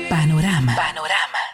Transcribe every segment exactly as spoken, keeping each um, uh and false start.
Panorama. Panorama.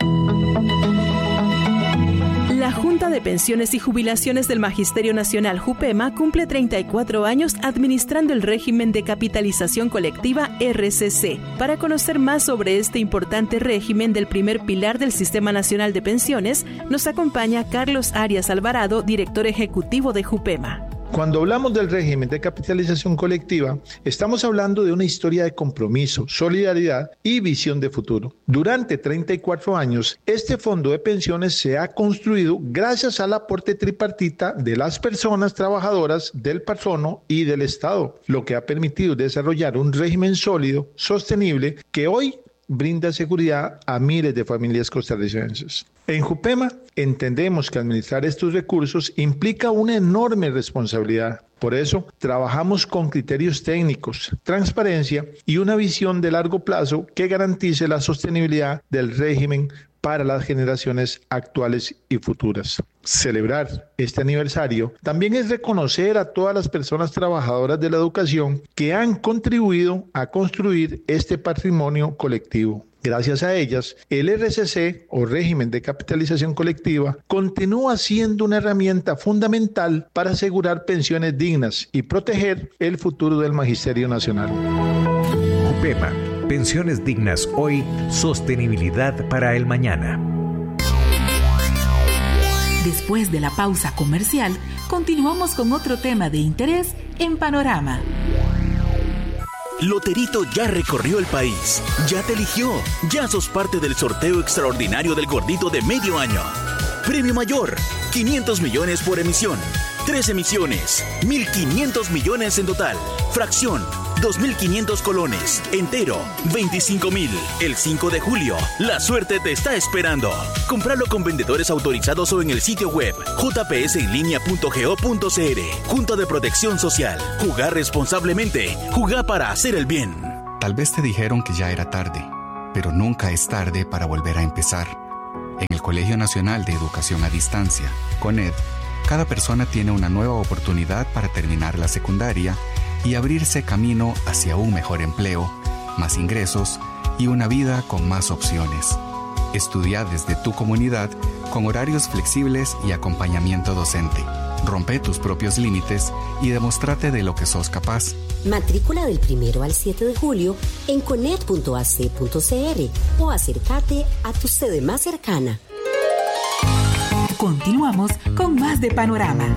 La Junta de Pensiones y Jubilaciones del Magisterio Nacional JUPEMA cumple treinta y cuatro años administrando el régimen de capitalización colectiva R C C. Para conocer más sobre este importante régimen del primer pilar del Sistema Nacional de Pensiones, nos acompaña Carlos Arias Alvarado, director ejecutivo de JUPEMA. Cuando hablamos del régimen de capitalización colectiva, estamos hablando de una historia de compromiso, solidaridad y visión de futuro. Durante treinta y cuatro años, este fondo de pensiones se ha construido gracias al aporte tripartita de las personas trabajadoras, del patrono y del Estado, lo que ha permitido desarrollar un régimen sólido, sostenible, que hoy brinda seguridad a miles de familias costarricenses. En JUPEMA entendemos que administrar estos recursos implica una enorme responsabilidad. Por eso, trabajamos con criterios técnicos, transparencia y una visión de largo plazo que garantice la sostenibilidad del régimen para las generaciones actuales y futuras. Celebrar este aniversario también es reconocer a todas las personas trabajadoras de la educación que han contribuido a construir este patrimonio colectivo. Gracias a ellas, el R C C, o régimen de capitalización colectiva, continúa siendo una herramienta fundamental para asegurar pensiones dignas y proteger el futuro del Magisterio Nacional. JUPEMA, pensiones dignas hoy, sostenibilidad para el mañana. Después de la pausa comercial, continuamos con otro tema de interés en Panorama. Loterito ya recorrió el país, ya te eligió, ya sos parte del sorteo extraordinario del gordito de medio año. Premio mayor, quinientos millones por emisión, tres emisiones, mil quinientos millones en total. Fracción, dos mil quinientos colones. Entero, veinticinco mil. El cinco de julio, la suerte te está esperando. Cómpralo con vendedores autorizados o en el sitio web j p s en línea punto go punto c r. Junta de Protección Social. Jugar responsablemente. Jugar para hacer el bien. Tal vez te dijeron que ya era tarde, pero nunca es tarde para volver a empezar. En el Colegio Nacional de Educación a Distancia, CONED, cada persona tiene una nueva oportunidad para terminar la secundaria y abrirse camino hacia un mejor empleo, más ingresos y una vida con más opciones. Estudia desde tu comunidad con horarios flexibles y acompañamiento docente. Rompe tus propios límites y demostrate de lo que sos capaz. Matrícula del primero al siete de julio en coned punto a c punto c r o acércate a tu sede más cercana. Continuamos con más de Panorama.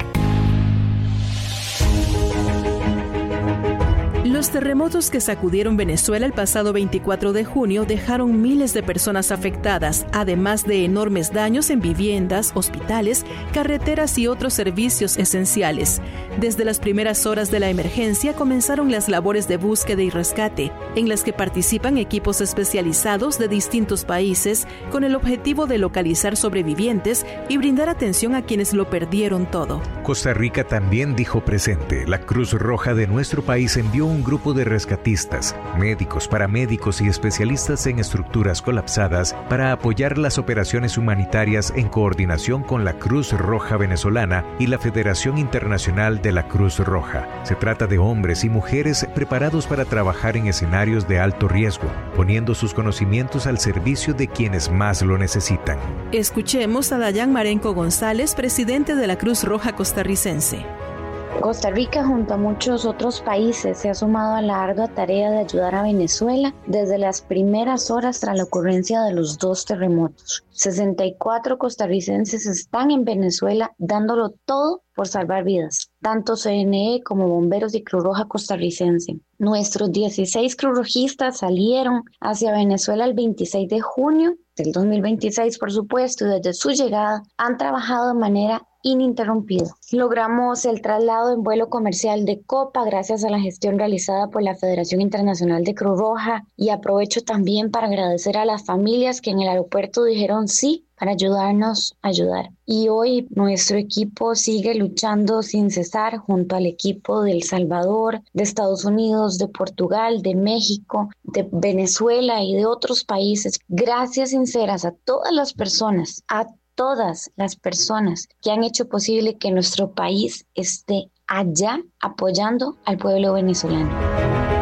Los terremotos que sacudieron Venezuela el pasado veinticuatro de junio dejaron miles de personas afectadas, además de enormes daños en viviendas, hospitales, carreteras y otros servicios esenciales. Desde las primeras horas de la emergencia comenzaron las labores de búsqueda y rescate, en las que participan equipos especializados de distintos países con el objetivo de localizar sobrevivientes y brindar atención a quienes lo perdieron todo. Costa Rica también dijo presente. La Cruz Roja de nuestro país envió un grupo de rescatistas, médicos, paramédicos y especialistas en estructuras colapsadas para apoyar las operaciones humanitarias en coordinación con la Cruz Roja Venezolana y la Federación Internacional de la Cruz Roja. Se trata de hombres y mujeres preparados para trabajar en escenarios de alto riesgo, poniendo sus conocimientos al servicio de quienes más lo necesitan. Escuchemos a Dayan Marenco González, presidente de la Cruz Roja costarricense. Costa Rica, junto a muchos otros países, se ha sumado a la ardua tarea de ayudar a Venezuela desde las primeras horas tras la ocurrencia de los dos terremotos. sesenta y cuatro costarricenses están en Venezuela dándolo todo por salvar vidas, tanto C N E como bomberos y Cruz Roja costarricense. Nuestros dieciséis cruzrojistas salieron hacia Venezuela el veintiséis de junio del dos mil veintiséis, por supuesto, y desde su llegada han trabajado de manera ininterrumpida. Logramos el traslado en vuelo comercial de Copa gracias a la gestión realizada por la Federación Internacional de Cruz Roja, y aprovecho también para agradecer a las familias que en el aeropuerto dijeron sí para ayudarnos a ayudar. Y hoy nuestro equipo sigue luchando sin cesar junto al equipo de El Salvador, de Estados Unidos, de Portugal, de México, de Venezuela y de otros países. Gracias sinceras a todas las personas, a todas las personas que han hecho posible que nuestro país esté allá apoyando al pueblo venezolano.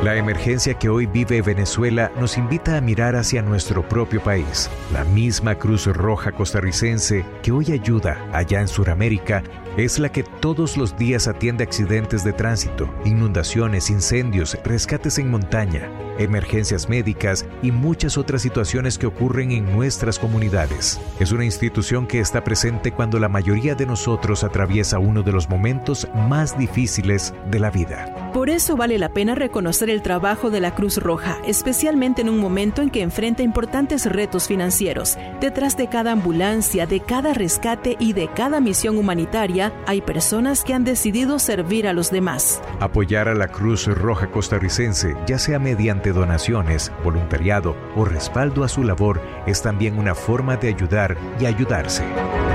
La emergencia que hoy vive Venezuela nos invita a mirar hacia nuestro propio país. La misma Cruz Roja costarricense que hoy ayuda allá en Sudamérica es la que todos los días atiende accidentes de tránsito, inundaciones, incendios, rescates en montaña, emergencias médicas y muchas otras situaciones que ocurren en nuestras comunidades. Es una institución que está presente cuando la mayoría de nosotros atraviesa uno de los momentos más difíciles de la vida. Por eso vale la pena reconocer el trabajo de la Cruz Roja, especialmente en un momento en que enfrenta importantes retos financieros. Detrás de cada ambulancia, de cada rescate y de cada misión humanitaria, hay personas que han decidido servir a los demás. Apoyar a la Cruz Roja costarricense, ya sea mediante donaciones, voluntariado o respaldo a su labor, es también una forma de ayudar y ayudarse.